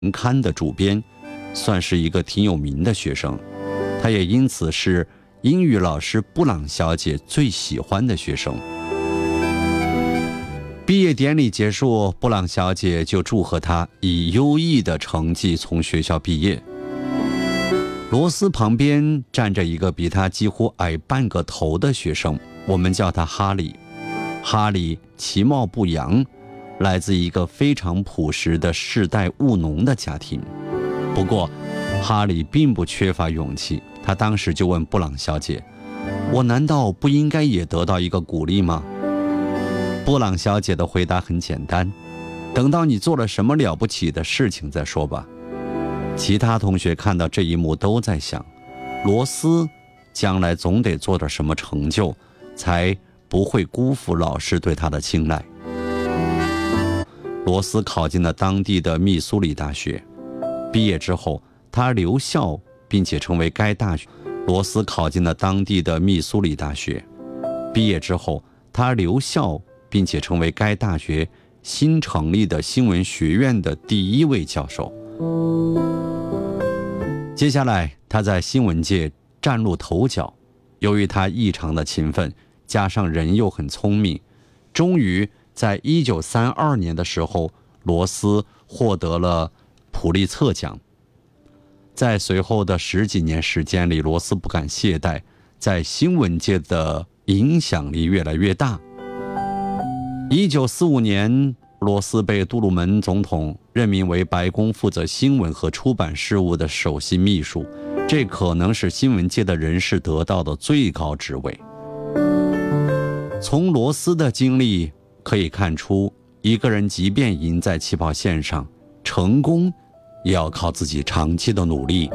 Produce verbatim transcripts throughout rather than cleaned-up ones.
刊的主编，算是一个挺有名的学生。他也因此是英语老师布朗小姐最喜欢的学生。毕业典礼结束，布朗小姐就祝贺他以优异的成绩从学校毕业。罗斯旁边站着一个比他几乎矮半个头的学生，我们叫他哈利。哈利其貌不扬，来自一个非常朴实的世代务农的家庭。不过哈利并不缺乏勇气，他当时就问布朗小姐，我难道不应该也得到一个鼓励吗？布朗小姐的回答很简单，等到你做了什么了不起的事情再说吧。其他同学看到这一幕都在想，罗斯将来总得做点什么成就，才不会辜负老师对他的青睐。罗斯考进了当地的密苏里大学，毕业之后他留校并且成为该大学罗斯考进了当地的密苏里大学毕业之后他留校并且成为该大学新成立的新闻学院的第一位教授。接下来他在新闻界崭露头角，由于他异常的勤奋，加上人又很聪明，终于在一九三二年的时候，罗斯获得了普利策奖。在随后的十几年时间里，罗斯不敢懈怠，在新闻界的影响力越来越大。一九四五年，罗斯被杜鲁门总统任命为白宫负责新闻和出版事务的首席秘书，这可能是新闻界的人士得到的最高职位。从罗斯的经历可以看出，一个人即便赢在起跑线上，成功也要靠自己长期的努力。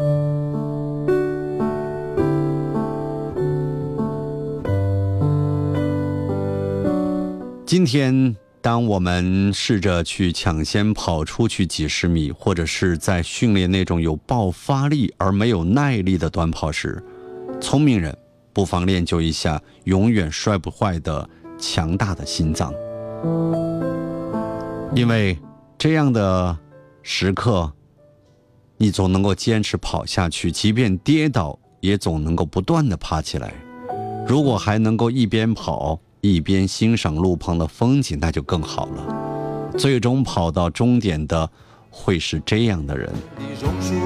今天当我们试着去抢先跑出去几十米，或者是在训练那种有爆发力而没有耐力的短跑时，聪明人不妨练就一下永远摔不坏的强大的心脏。因为这样的时刻，你总能够坚持跑下去，即便跌倒也总能够不断地爬起来。如果还能够一边跑一边欣赏路旁的风景，那就更好了。最终跑到终点的会是这样的人。